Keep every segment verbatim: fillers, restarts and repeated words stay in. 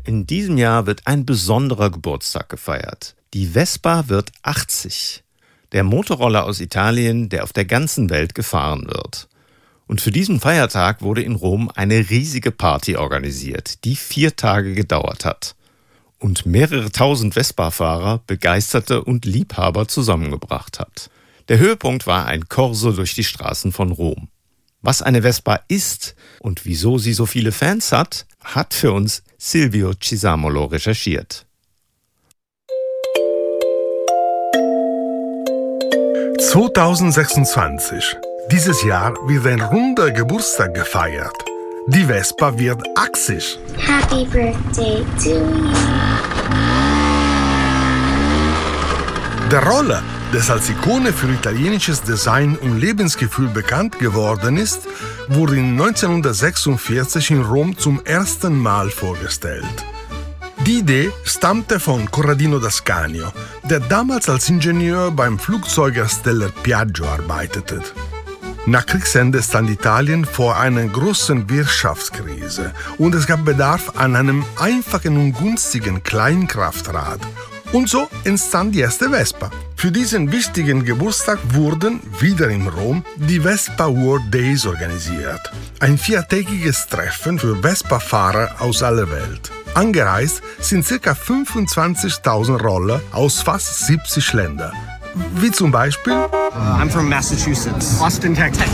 In diesem Jahr wird ein besonderer Geburtstag gefeiert. Die Vespa wird achtzig. Der Motorroller aus Italien, der auf der ganzen Welt gefahren wird. Und für diesen Feiertag wurde in Rom eine riesige Party organisiert, die vier Tage gedauert hat. Und mehrere tausend Vespa-Fahrer, Begeisterte und Liebhaber zusammengebracht hat. Der Höhepunkt war ein Corso durch die Straßen von Rom. Was eine Vespa ist und wieso sie so viele Fans hat, hat für uns Silvio Cisamolo recherchiert. zweitausendsechsundzwanzig. Dieses Jahr wird ein runder Geburtstag gefeiert. Die Vespa wird achtzig. Happy birthday to you. Der Roller, der als Ikone für italienisches Design und Lebensgefühl bekannt geworden ist, wurde neunzehnhundertsechsundvierzig in Rom zum ersten Mal vorgestellt. Die Idee stammte von Corradino d'Ascanio, der damals als Ingenieur beim Flugzeughersteller Piaggio arbeitete. Nach Kriegsende stand Italien vor einer großen Wirtschaftskrise und es gab Bedarf an einem einfachen und günstigen Kleinkraftrad. Und so entstand die erste Vespa. Für diesen wichtigen Geburtstag wurden, wieder in Rom, die Vespa World Days organisiert. Ein viertägiges Treffen für Vespa-Fahrer aus aller Welt. Angereist sind ca. fünfundzwanzigtausend Roller aus fast siebzig Ländern. Wie zum Beispiel? Uh, I'm from Massachusetts, Austin, Texas.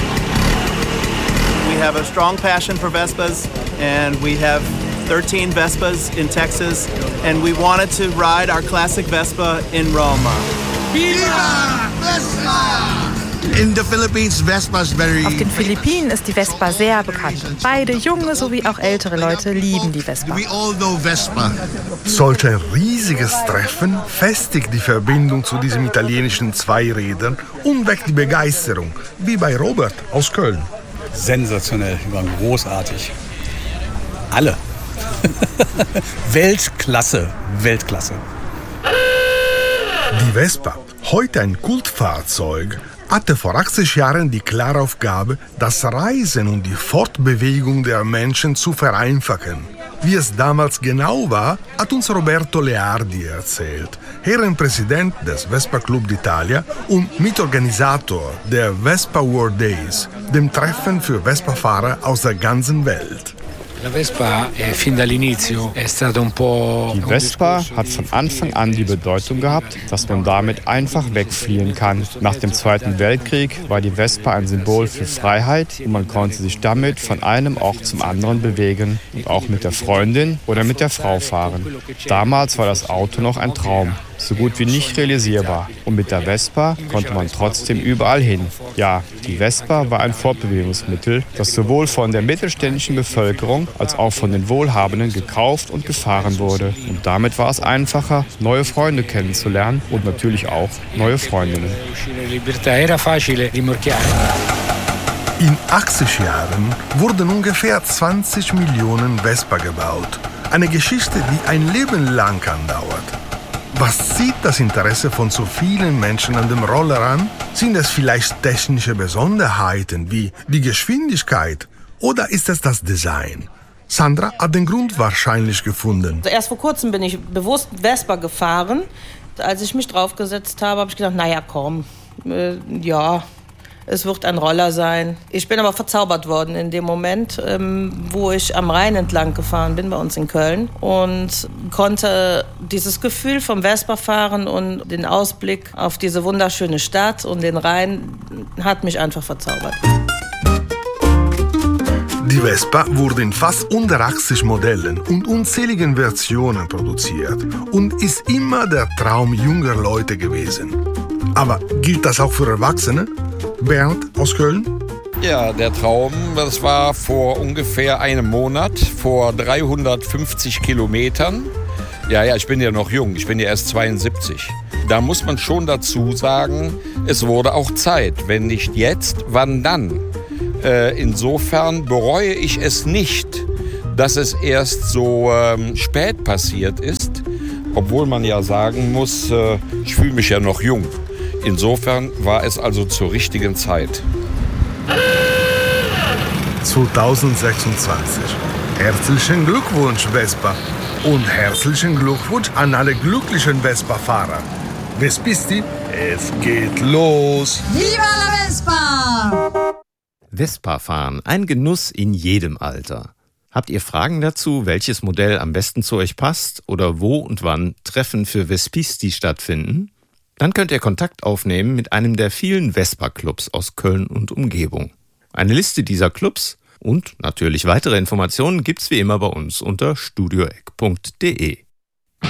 We have a strong passion for Vespas, and we have thirteen Vespas in Texas, and we wanted to ride our classic Vespa in Roma. Viva Vespa! In the Philippines, Vespa is very... Auf den Philippinen ist die Vespa sehr bekannt. Beide junge sowie auch ältere Leute lieben die Vespa. We all know Vespa. Solch ein riesiges Treffen festigt die Verbindung zu diesen italienischen Zweirädern und weckt die Begeisterung, wie bei Robert aus Köln. Sensationell, die waren großartig. Alle. Weltklasse, Weltklasse. Die Vespa, heute ein Kultfahrzeug, hatte vor achtzig Jahren die klare Aufgabe, das Reisen und die Fortbewegung der Menschen zu vereinfachen. Wie es damals genau war, hat uns Roberto Leardi erzählt, Herrenpräsident des Vespa Club d'Italia und Mitorganisator der Vespa World Days, dem Treffen für Vespa-Fahrer aus der ganzen Welt. Die Vespa hat von Anfang an die Bedeutung gehabt, dass man damit einfach wegfliehen kann. Nach dem Zweiten Weltkrieg war die Vespa ein Symbol für Freiheit und man konnte sich damit von einem Ort zum anderen bewegen und auch mit der Freundin oder mit der Frau fahren. Damals war das Auto noch ein Traum, so gut wie nicht realisierbar. Und mit der Vespa konnte man trotzdem überall hin. Ja, die Vespa war ein Fortbewegungsmittel, das sowohl von der mittelständischen Bevölkerung als auch von den Wohlhabenden gekauft und gefahren wurde. Und damit war es einfacher, neue Freunde kennenzulernen und natürlich auch neue Freundinnen. In achtzig Jahren wurden ungefähr zwanzig Millionen Vespa gebaut. Eine Geschichte, die ein Leben lang andauert. Was zieht das Interesse von so vielen Menschen an dem Roller an? Sind es vielleicht technische Besonderheiten wie die Geschwindigkeit oder ist es das Design? Sandra hat den Grund wahrscheinlich gefunden. Also erst vor kurzem bin ich bewusst Vespa gefahren. Als ich mich draufgesetzt habe, habe ich gedacht, naja komm, äh, ja, es wird ein Roller sein. Ich bin aber verzaubert worden in dem Moment, ähm, wo ich am Rhein entlang gefahren bin, bei uns in Köln. Und konnte dieses Gefühl vom Vespa-Fahren und den Ausblick auf diese wunderschöne Stadt und den Rhein hat mich einfach verzaubert. Die Vespa wurde in fast hundertachtzig Modellen und unzähligen Versionen produziert und ist immer der Traum junger Leute gewesen. Aber gilt das auch für Erwachsene? Bernd aus Köln? Ja, der Traum, das war vor ungefähr einem Monat, vor dreihundertfünfzig Kilometern. Ja, ja, ich bin ja noch jung, ich bin ja erst zweiundsiebzig. Da muss man schon dazu sagen, es wurde auch Zeit. Wenn nicht jetzt, wann dann? Äh, insofern bereue ich es nicht, dass es erst so ähm, spät passiert ist. Obwohl man ja sagen muss, äh, ich fühle mich ja noch jung. Insofern war es also zur richtigen Zeit. zweitausendsechsundzwanzig. Herzlichen Glückwunsch, Vespa. Und herzlichen Glückwunsch an alle glücklichen Vespa-Fahrer. Vespisti, es geht los! Viva la Vespa! Vespa fahren, ein Genuss in jedem Alter. Habt ihr Fragen dazu, welches Modell am besten zu euch passt oder wo und wann Treffen für Vespisti stattfinden? Dann könnt ihr Kontakt aufnehmen mit einem der vielen Vespa-Clubs aus Köln und Umgebung. Eine Liste dieser Clubs und natürlich weitere Informationen gibt's wie immer bei uns unter studioeck punkt de.